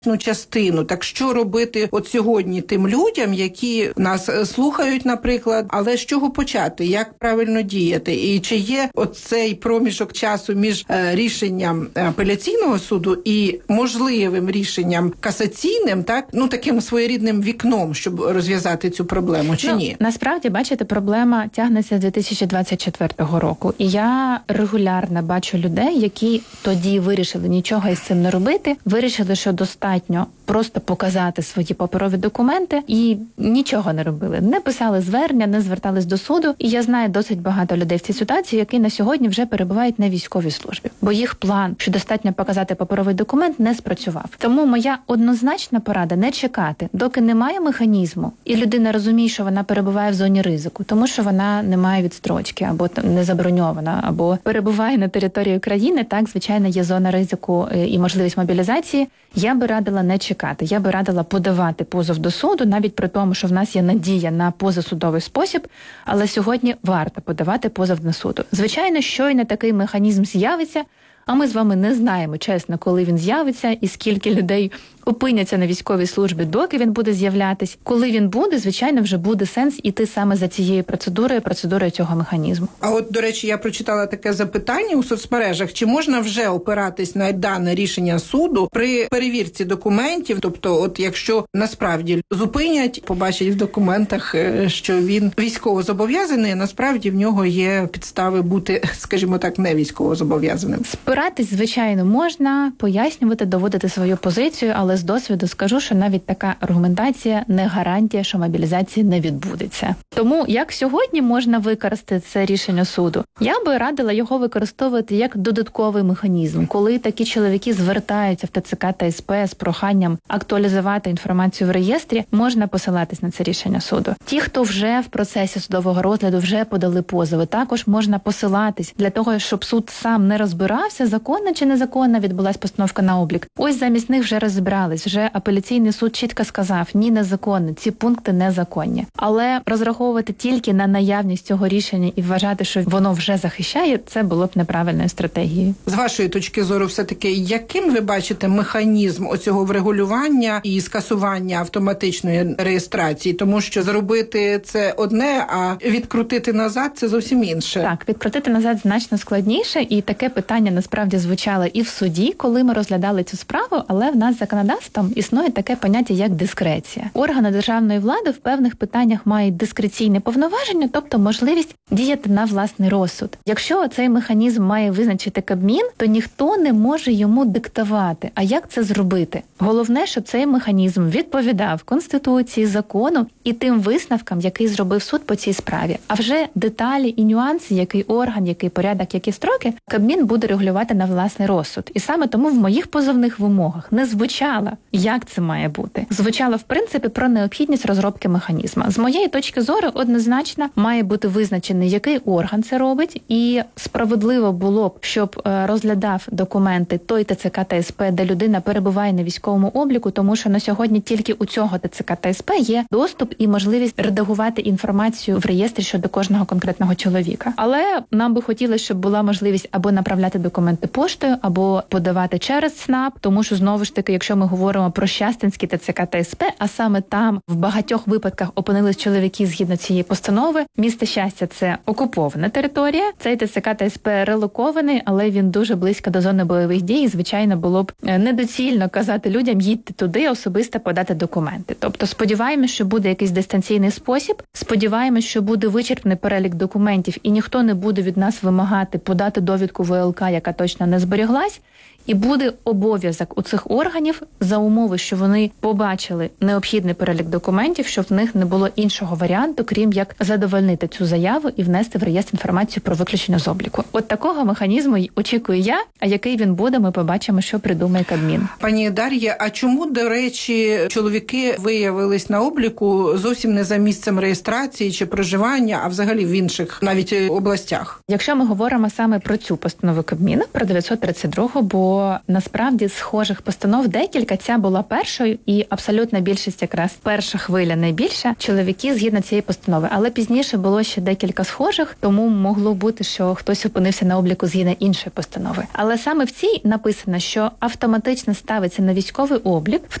частину. Так що робити от сьогодні тим людям, які нас слухають, наприклад, але з чого почати? Як правильно діяти? І чи є оцей проміжок часу між рішенням апеляційного суду і можливим рішенням касаційним, так? Таким своєрідним вікном, щоб розв'язати цю проблему, чи ні? Насправді, бачите, проблема тягнеться з 2024 року. І я регулярно бачу людей, які тоді вирішили нічого із цим не робити, вирішили, що достатньо просто показати свої паперові документи і нічого не робили. Не писали звернення, не звертались до суду. І я знаю досить багато людей в цій ситуації, які на сьогодні вже перебувають на військовій службі. Бо їх план, що достатньо показати паперовий документ, не спрацював. Тому моя однозначна порада – не чекати, доки немає механізму, і людина розуміє, що вона перебуває в зоні ризику, тому що вона не має відстрочки, або не заброньована, або перебуває на території країни, так, звичайно, є зона ризику і можливість мобілізації. Я би радила не чекати. Я би радила подавати позов до суду, навіть при тому, що в нас є надія на позасудовий спосіб, але сьогодні варто подавати позов на суду. Звичайно, щойно такий механізм з'явиться, а ми з вами не знаємо, чесно, коли він з'явиться і скільки людей опиняться на військовій службі, доки він буде з'являтись. Коли він буде, звичайно, вже буде сенс іти саме за цією процедурою цього механізму. А от, до речі, я прочитала таке запитання у соцмережах, чи можна вже опиратись на дане рішення суду при перевірці документів, тобто, от якщо насправді зупинять, побачать в документах, що він військовозобов'язаний, насправді в нього є підстави бути, скажімо так, не військовозобов'язаним. Спиратись, звичайно, можна, пояснювати, доводити свою позицію, але з досвіду скажу, що навіть така аргументація не гарантія, що мобілізація не відбудеться. Тому як сьогодні можна використати це рішення суду? Я би радила його використовувати як додатковий механізм, коли такі чоловіки звертаються в ТЦК та СП з проханням актуалізувати інформацію в реєстрі, можна посилатись на це рішення суду. Ті, хто вже в процесі судового розгляду, вже подали позови, також можна посилатись для того, щоб суд сам не розбирався, законно чи незаконно відбулась постановка на облік. Ось замість них вже розібрались, вже апеляційний суд чітко сказав, ні, незаконно, ці пункти незаконні. Але розраховувати тільки на наявність цього рішення і вважати, що воно вже захищає, це було б неправильною стратегією. З вашої точки зору, все-таки, яким ви бачите механізм оцього врегулювання і скасування автоматичної реєстрації? Тому що зробити це одне, а відкрутити назад – це зовсім інше. Так, відкрутити назад значно складніше, і таке питання насправді звучало і в суді, коли ми розглядали цю справу, але в нас законодавством існує таке поняття, як дискреція. Органи державної влади в певних питаннях мають дискреційне повноваження, тобто можливість діяти на власний розсуд. Якщо цей механізм має визначити Кабмін, то ніхто не може йому диктувати. А як це зробити? Головне, щоб цей механізм відповідав Конституції, закону і тим висновкам, який зробив суд по цій справі. А вже деталі і нюанси, який орган, який порядок, які строки, Кабмін буде регулювати на власний розсуд. І саме тому в моїх позовних вимогах не звучало, як це має бути. Звучало, в принципі, про необхідність розробки механізму. З моєї точки зору, однозначно, має бути визначений, який орган це робить, і справедливо було б, щоб розглядав документи той ТЦК та СП, де людина перебуває на військовому обліку, тому що на сьогодні тільки у цього ТЦК та СП є доступ і можливість редагувати інформацію в реєстрі щодо кожного конкретного чоловіка. Але нам би хотілося, щоб була можливість або направляти документи поштою, або подавати через ЦНАП, тому що, знову ж таки, якщо ми говоримо про Щастинський ТЦК та СП, а саме там в багатьох випадках опинились чоловіки згідно цієї постанови, місто Щастя – це окупована територія, цей ТЦК та СП релокований, але він дуже близько до зони бойових дій, і, звичайно, було б недоцільно казати людям, їдьте туди особисто подати документи. Тобто сподіваємось, що буде якийсь дистанційний спосіб, сподіваємось, що буде вичерпний перелік документів і ніхто не буде від нас вимагати подати довідку ВЛК, яка точно не зберіглась, і буде обов'язок у цих органів за умови, що вони побачили необхідний перелік документів, щоб в них не було іншого варіанту, крім як задовольнити цю заяву і внести в реєстр інформацію про виключення з обліку. От такого механізму очікую я, а який він буде, ми побачимо, що придумає Кабмін. Пані Дар'я, а чому, до речі, чоловіки виявились на обліку зовсім не за місцем реєстрації чи проживання, а взагалі в інших навіть областях? Якщо ми говоримо саме про цю постанову Кабміна, про 932, бо бо насправді схожих постанов декілька. Ця була першою, і абсолютна більшість, якраз перша хвиля найбільша, чоловіки згідно цієї постанови. Але пізніше було ще декілька схожих, тому могло бути, що хтось опинився на обліку згідно іншої постанови. Але саме в цій написано, що автоматично ставиться на військовий облік в